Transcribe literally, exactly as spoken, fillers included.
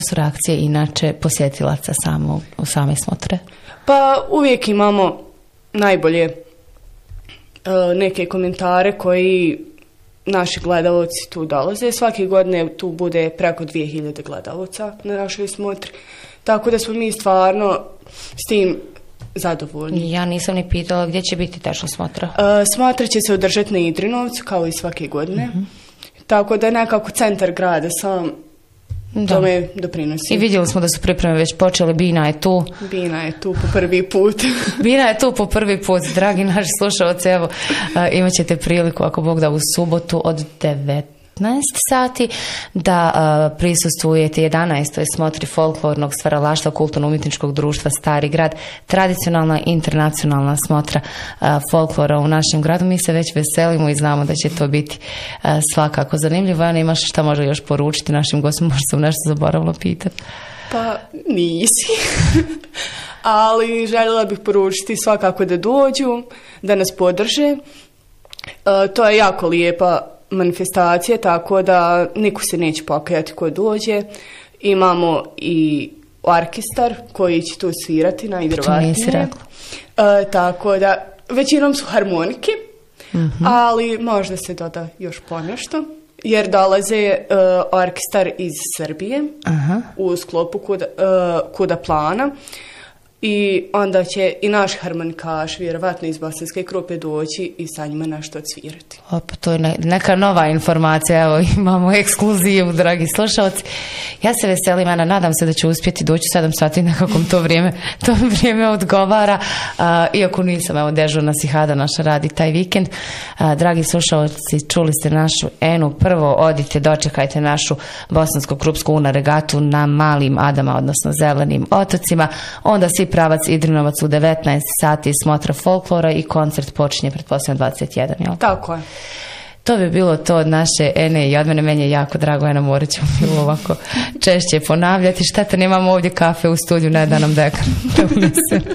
su reakcije inače posjetilaca samo, u same smotre? Pa uvijek imamo najbolje uh, neke komentare koji naši gledalci tu dolaze. Svake godine tu bude preko dvije hiljade gledalaca na našoj smotri. Tako da smo mi stvarno s tim zadovoljni. Ja nisam ni pitala gdje će biti tačno smotra. Uh, smotra će se održati na Idrinovcu kao i svake godine. Uh-huh. Tako da nekako centar grada sam da. Tome doprinosi. I vidjeli smo da su pripreme već počele. Bina je tu. Bina je tu po prvi put. Bina je tu po prvi put. Dragi naši slušalci, evo, uh, imat ćete priliku, ako Bog da, u subotu od devetnaest sati da uh, prisustvujete jedanaestoj smotri folklornog stvaralaštva kulturno-umjetničkog društva Stari grad, tradicionalna internacionalna smotra uh, folklora u našem gradu. Mi se već veselimo i znamo da će to biti uh, svakako zanimljivo. Ana, imaš šta može još poručiti našim gostima? Možda sam nešto zaboravila pitati. Pa nisi. Ali željela bih poručiti svakako da dođu, da nas podrže. Uh, to je jako lijepa manifestacije, tako da niko se neće pokajati ko dođe. Imamo i orkestar koji će tu svirati najvjerovatnije. E, tako da većinom su harmonike, uh-huh. ali možda se doda još ponešto, jer dolaze uh, orkestar iz Srbije uh-huh. u sklopu kuda, uh, kuda plana. I onda će i naš harmonikaš vjerovatno iz Bosanske Krupe doći i sa njima nešto odsvirati. Opa, to je neka nova informacija, evo imamo ekskluzivu, dragi slušalci. Ja se veselim, Ana, nadam se da ću uspjeti doći u sedam sati, nekako to vrijeme, to vrijeme odgovara, uh, iako nisam, evo, dežurna Sihada naša radi taj vikend. Uh, dragi slušalci, čuli ste našu Enu, prvo odite, dočekajte našu Bosansko-Krupsku una regatu na Malim Adama, odnosno Zelenim otocima, onda svi pravac Idrinovac u devetnaest sati, smotra folklora i koncert počinje pretpostavljam dvadeset jedan, jel? Tako je. To bi bilo to od naše Ene i od mene. Meni je jako drago, Ena, morat ćemo bilo ovako češće ponavljati. Šteta, nemamo ovdje kafe u studiju, ne da nam dekan.